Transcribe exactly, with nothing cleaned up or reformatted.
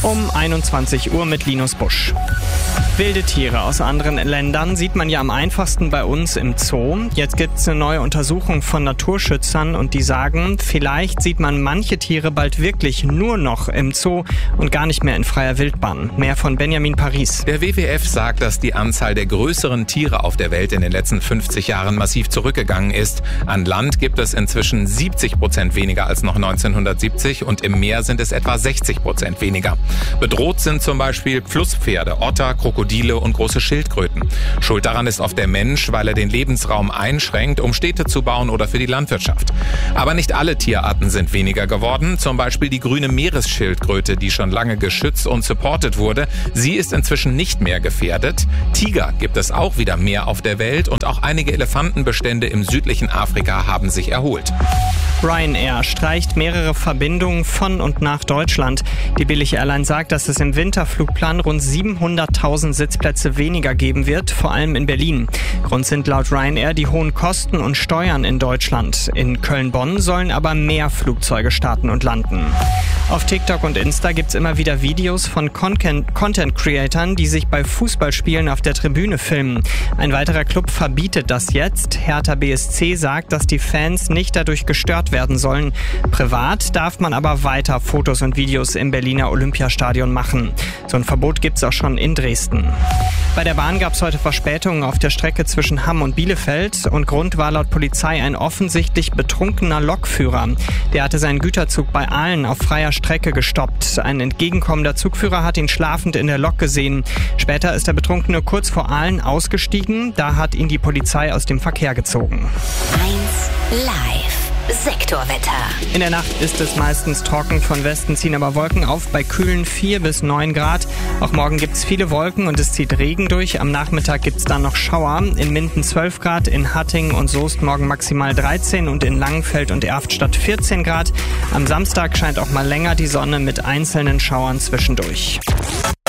Um einundzwanzig Uhr mit Linus Busch. Wilde Tiere aus anderen Ländern sieht man ja am einfachsten bei uns im Zoo. Jetzt gibt es eine neue Untersuchung von Naturschützern und die sagen, vielleicht sieht man manche Tiere bald wirklich nur noch im Zoo und gar nicht mehr in freier Wildbahn. Mehr von Benjamin Paris. Der W W F sagt, dass die Anzahl der größeren Tiere auf der Welt in den letzten fünfzig Jahren massiv zurückgegangen ist. An Land gibt es inzwischen siebzig Prozent weniger als noch neunzehnhundertsiebzig und im Meer sind es etwa sechzig Prozent weniger. Bedroht sind zum Beispiel Flusspferde, Otter, Krokodile und große Schildkröten. Schuld daran ist oft der Mensch, weil er den Lebensraum einschränkt, um Städte zu bauen oder für die Landwirtschaft. Aber nicht alle Tierarten sind weniger geworden. Zum Beispiel die grüne Meeresschildkröte, die schon lange geschützt und supportet wurde. Sie ist inzwischen nicht mehr gefährdet. Tiger gibt es auch wieder mehr auf der Welt und auch einige Elefantenbestände im südlichen Afrika haben sich erholt. Ryanair streicht mehrere Verbindungen von und nach Deutschland. Die Billig-Airline sagt, dass es im Winterflugplan rund siebenhunderttausend Sitzplätze weniger geben wird, vor allem in Berlin. Grund sind laut Ryanair die hohen Kosten und Steuern in Deutschland. In Köln-Bonn sollen aber mehr Flugzeuge starten und landen. Auf TikTok und Insta gibt's immer wieder Videos von Content-Creatern, die sich bei Fußballspielen auf der Tribüne filmen. Ein weiterer Club verbietet das jetzt. Hertha B S C sagt, dass die Fans nicht dadurch gestört werden sollen. Privat darf man aber weiter Fotos und Videos im Berliner Olympiastadion machen. So ein Verbot gibt's auch schon in Dresden. Bei der Bahn gab's heute Verspätungen auf der Strecke zwischen Hamm und Bielefeld und Grund war laut Polizei ein offensichtlich betrunkener Lokführer. Der hatte seinen Güterzug bei Aalen auf freier Strecke gestoppt. Ein entgegenkommender Zugführer hat ihn schlafend in der Lok gesehen. Später ist der Betrunkene kurz vor Aalen ausgestiegen. Da hat ihn die Polizei aus dem Verkehr gezogen. eins Live. Sektorwetter. In der Nacht ist es meistens trocken, von Westen ziehen aber Wolken auf bei kühlen vier bis neun Grad. Auch morgen gibt es viele Wolken und es zieht Regen durch. Am Nachmittag gibt es dann noch Schauer. In Minden zwölf Grad, in Hattingen und Soest morgen maximal dreizehn und in Langenfeld und Erftstadt vierzehn Grad. Am Samstag scheint auch mal länger die Sonne mit einzelnen Schauern zwischendurch.